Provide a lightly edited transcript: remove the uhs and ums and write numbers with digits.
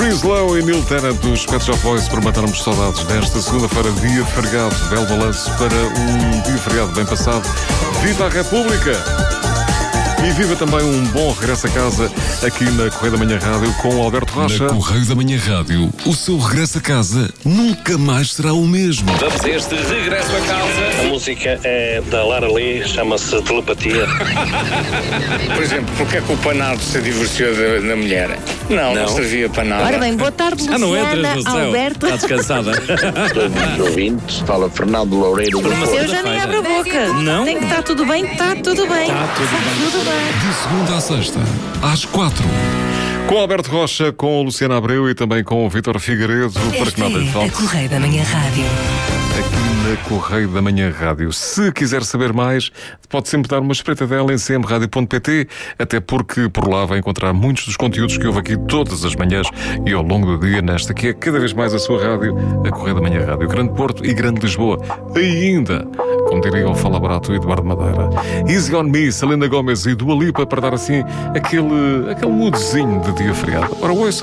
Chris Lowe e Neil Tennant dos Pet Shop Boys por matarmos saudades nesta segunda-feira, dia de feriado. Belo balanço para um dia de feriado bem passado. Viva a República! E viva também um bom regresso a casa aqui na Correio da Manhã Rádio com o Alberto Rocha. Na Correio da Manhã Rádio, o seu regresso a casa nunca mais será o mesmo. Vamos a este regresso a casa. A música é da Lara Lee, chama-se Telepatia. Por exemplo, porque é que o Panado se divorciou da mulher? Não servia para nada. Ora bem, boa tarde, Luciana, não entras no céu. Alberto. Está descansada. Todos os ouvintes, fala Fernando Loureiro do Porto. Eu já nem abro a boca. Não? Tem que estar tudo bem, está tudo bem. Está tudo bem. De segunda à sexta, às 4. Com o Alberto Rocha, com o Luciano Abreu e também com o Vítor Figueiredo. Para que nada lhe Esta é a falte. Correio da Manhã Rádio. Aqui na Correio da Manhã Rádio. Se quiser saber mais, pode sempre dar uma espreitadela em cmradio.pt, até porque por lá vai encontrar muitos dos conteúdos que houve aqui todas as manhãs e ao longo do dia nesta, que é cada vez mais a sua rádio, a Correio da Manhã Rádio. Grande Porto e Grande Lisboa. E ainda, como diria o Fala Barato e Eduardo Madeira, Easy on Me, Selena Gomez e Dua Lipa, para dar assim aquele moodzinho de dia feriado. Ora, ouça.